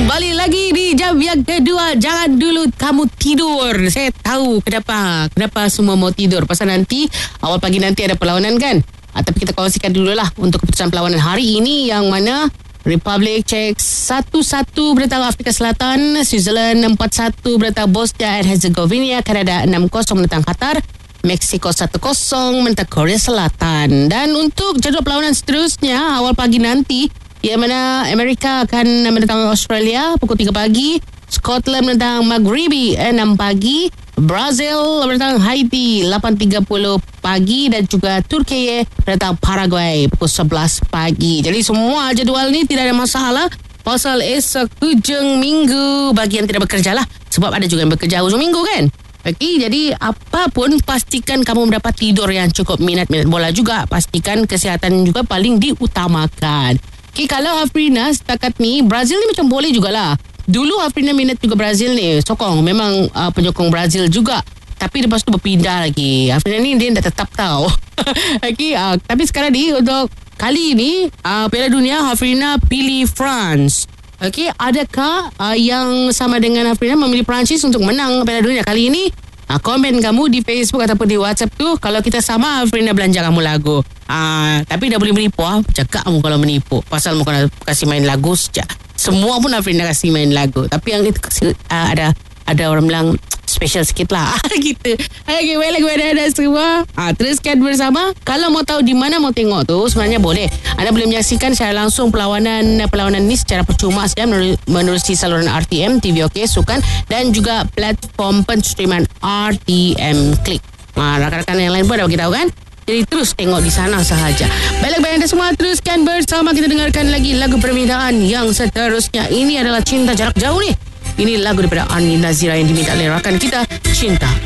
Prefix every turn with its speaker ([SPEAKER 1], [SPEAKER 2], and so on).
[SPEAKER 1] Kembali lagi di jam yang kedua. Jangan dulu kamu tidur. Saya tahu kenapa semua mau tidur. Pasal nanti awal pagi nanti ada perlawanan kan. Tapi kita kongsikan dululah untuk keputusan perlawanan hari ini, yang mana Republik Czech 1-1 menentang Afrika Selatan, Switzerland 4-1 menentang Bosnia and Herzegovina, Kanada 6-0 menentang Qatar, Meksiko 1-0 menentang Korea Selatan. Dan untuk jadual perlawanan seterusnya awal pagi nanti, yang mana Amerika akan menentang Australia pukul 3 pagi, Scotland menentang Maghribi 6 pagi, Brazil menentang Haiti 8.30 pagi, dan juga Turki menentang Paraguay pukul 11 pagi. Jadi semua jadual ni tidak ada masalah. Pasal esok hujung minggu bagi yang tidak bekerja lah. Sebab ada juga yang bekerja hujung minggu kan. Okey, jadi apapun pastikan kamu mendapat tidur yang cukup. Minat bola juga, pastikan kesihatan juga paling diutamakan. Okay, kalau Afrina setakat ni, Brazil ni macam boleh jugalah. Dulu Afrina minat juga Brazil ni, sokong. Memang penyokong Brazil juga. Tapi lepas tu berpindah lagi. Afrina ni dia dah tetap tahu. Okay, tapi sekarang ni untuk kali ni Piala Dunia, Afrina pilih France. Okay, adakah yang sama dengan Afrina memilih Perancis untuk menang Piala Dunia kali ini? Komen kamu di Facebook ataupun di WhatsApp tu. Kalau kita sama, Afrina belanja kamu lagu. Tapi dah boleh menipu. Cakap kamu kalau menipu. Pasal mu kena kasih main lagu sejak. Semua pun Afrina kasih main lagu. Tapi yang itu ada orang bilang special sikit lah. Gitu. Okay, baiklah kepada anda semua. Teruskan bersama. Kalau mau tahu di mana mau tengok tu, sebenarnya boleh. Anda boleh menyaksikan secara langsung perlawanan ni secara percuma saja menerusi saluran RTM, TV OK, Sukan, dan juga platform penstreaman RTM Klik. Rakan-rakan yang lain pun dah beritahu kan. Jadi terus tengok di sana sahaja. Baiklah kepada anda semua, teruskan bersama. Kita dengarkan lagi lagu permintaan yang seterusnya. Ini adalah Cinta Jarak Jauh ni. Ini lagu daripada Ani Nazira yang diminta oleh rakan kita, Cinta